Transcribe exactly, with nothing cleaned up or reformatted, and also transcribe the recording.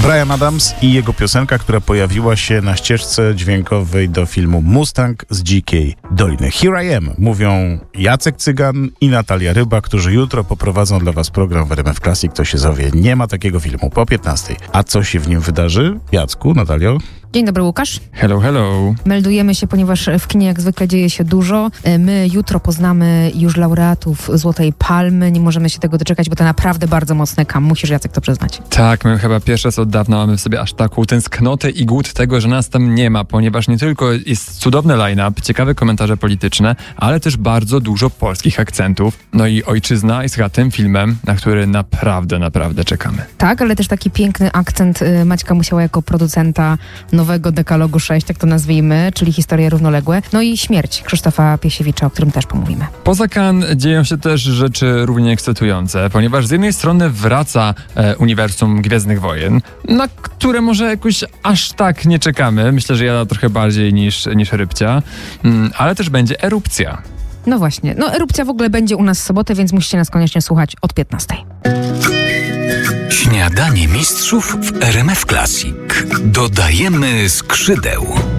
Bryan Adams i jego piosenka, która pojawiła się na ścieżce dźwiękowej do filmu Mustang z Dzikiej Doliny. Here I Am mówią Jacek Cygan i Natalia Ryba, którzy jutro poprowadzą dla was program w R M F Classic. Kto się zowie, nie ma takiego filmu po piętnastej. A co się w nim wydarzy? Jacku, Natalio? Dzień dobry, Łukasz. Hello, hello. Meldujemy się, ponieważ w kinie jak zwykle dzieje się dużo. My jutro poznamy już laureatów Złotej Palmy. Nie możemy się tego doczekać, bo to naprawdę bardzo mocny kam. Musisz, Jacek, to przyznać. Tak, my chyba pierwszy raz od dawna mamy w sobie aż taką tęsknotę i głód tego, że nas tam nie ma, ponieważ nie tylko jest cudowny line-up, ciekawe komentarze polityczne, ale też bardzo dużo polskich akcentów. No i Ojczyzna jest chyba tym filmem, na który naprawdę, naprawdę czekamy. Tak, ale też taki piękny akcent Maćka Musiała jako producenta nowego Dekalogu sześć, tak to nazwijmy, czyli Historie równoległe. No i Śmierć Krzysztofa Piesiewicza, o którym też pomówimy. Poza Cannes dzieją się też rzeczy równie ekscytujące, ponieważ z jednej strony wraca e, uniwersum Gwiezdnych Wojen, na które może jakoś aż tak nie czekamy. Myślę, że ja trochę bardziej niż, niż Rybcia, mm, ale też będzie Erupcja. No właśnie. No Erupcja w ogóle będzie u nas w sobotę, więc musicie nas koniecznie słuchać od piętnastej. Śniadanie mistrzów w R M F Classic. Dodajemy skrzydeł.